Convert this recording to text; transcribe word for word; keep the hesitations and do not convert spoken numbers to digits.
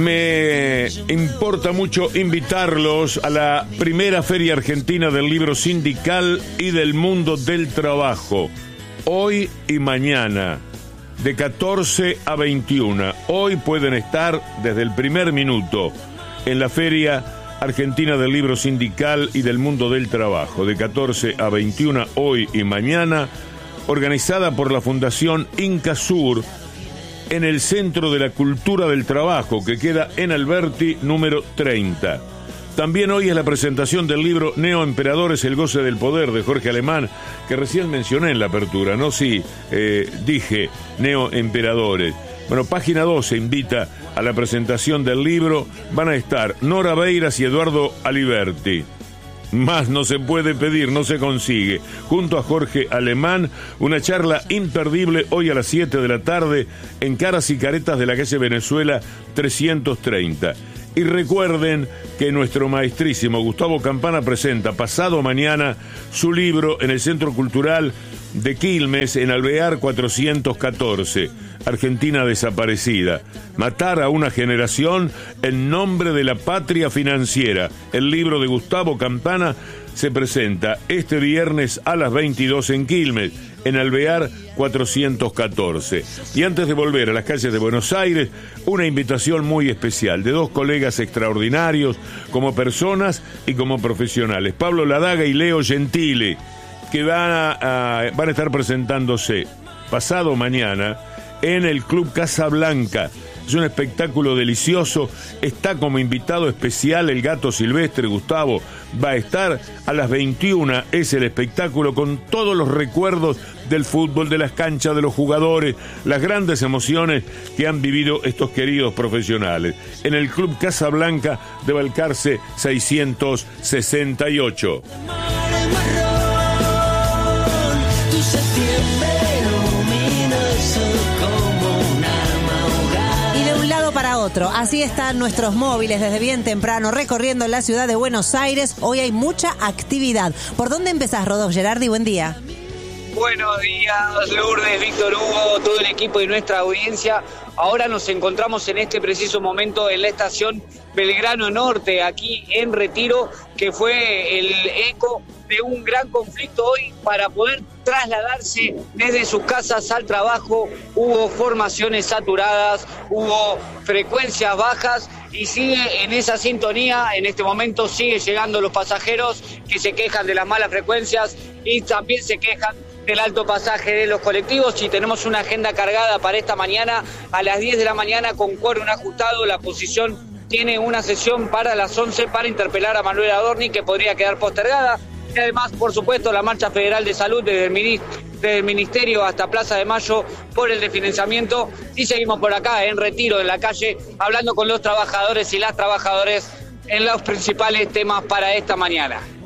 Me importa mucho invitarlos a la primera Feria Argentina del Libro Sindical y del Mundo del Trabajo, hoy y mañana, de catorce a veintiuna. Hoy pueden estar desde el primer minuto en la Feria Argentina del Libro Sindical y del Mundo del Trabajo, de catorce a veintiuna, hoy y mañana, organizada por la Fundación Incasur, en el Centro de la Cultura del Trabajo, que queda en Alberti número treinta. También hoy es la presentación del libro Neoemperadores, el goce del poder, de Jorge Alemán, que recién mencioné en la apertura, ¿no? Sí, eh, dije Neoemperadores. Bueno, Página doce invita a la presentación del libro. Van a estar Nora Beiras y Eduardo Aliberti. Más no se puede pedir, no se consigue. Junto a Jorge Alemán, una charla imperdible hoy a las siete de la tarde en Caras y Caretas de la calle Venezuela trescientos treinta. Y recuerden que nuestro maestrísimo Gustavo Campana presenta pasado mañana su libro en el Centro Cultural de Quilmes, en Alvear cuatrocientos catorce, Argentina desaparecida. Matar a una generación en nombre de la patria financiera. El libro de Gustavo Campana se presenta este viernes a las veintidós en Quilmes, en Alvear cuatrocientos catorce. Y antes de volver a las calles de Buenos Aires, una invitación muy especial de dos colegas extraordinarios como personas y como profesionales, Pablo Ladaga y Leo Gentile, que van a, a, van a estar presentándose pasado mañana en el Club Casablanca. Es un espectáculo delicioso. Está como invitado especial el Gato Silvestre. Gustavo va a estar a las veintiuna. Es el espectáculo con todos los recuerdos del fútbol, de las canchas, de los jugadores, las grandes emociones que han vivido estos queridos profesionales. En el Club Casablanca de Balcarce seiscientos sesenta y ocho. Para otro. Así están nuestros móviles desde bien temprano recorriendo la ciudad de Buenos Aires. Hoy hay mucha actividad. ¿Por dónde empezás, Rodolfo Gerardi? Buen día. Buenos días, Lourdes, Víctor Hugo, todo el equipo y nuestra audiencia. Ahora nos encontramos en este preciso momento en la estación Belgrano Norte, aquí en Retiro, que fue el eco de un gran conflicto hoy para poder trasladarse desde sus casas al trabajo. Hubo formaciones saturadas, hubo frecuencias bajas y sigue en esa sintonía. En este momento sigue llegando los pasajeros que se quejan de las malas frecuencias y también se quejan del alto pasaje de los colectivos. Y tenemos una agenda cargada para esta mañana a las diez de la mañana con quórum ajustado. La oposición tiene una sesión para las once para interpelar a Manuel Adorni, que podría quedar postergada. Y además, por supuesto, la marcha federal de salud desde el, ministro, desde el Ministerio hasta Plaza de Mayo por el desfinanciamiento. Y seguimos por acá en Retiro, en la calle, hablando con los trabajadores y las trabajadoras en los principales temas para esta mañana.